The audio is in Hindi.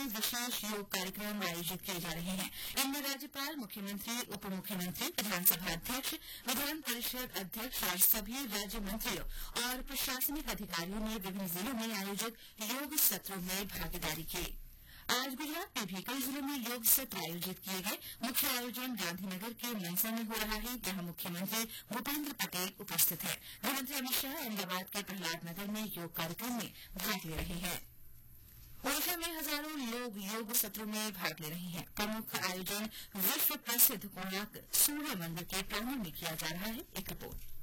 में विशेष योग कार्यक्रम आयोजित किए जा रहे हैं। इनमें राज्यपाल, मुख्यमंत्री, उप मुख्यमंत्री, विधानसभा अध्यक्ष, विधान परिषद अध्यक्ष और सभी राज्य मंत्रियों और प्रशासनिक अधिकारियों ने विभिन्न जिलों में आयोजित योग सत्रों में भागीदारी की। आज गुजरात में भी कई जिलों में योग सत्र आयोजित किए गए। मुख्य आयोजन गांधीनगर के मनसा में हो रहा है, जहां मुख्यमंत्री भूपेन्द्र पटेल उपस्थित हैं। गृहमंत्री अमित शाह अहमदाबाद के प्रहलाद नगर में योग कार्यक्रम में भाग ले रहे हैं। ओडिशा में हजारों लोग योग सत्रों में भाग ले रहे हैं। प्रमुख आयोजन विश्व प्रसिद्ध कोणार्क सूर्य मंदिर के प्रांगण में किया जा रहा है। एक रिपोर्ट।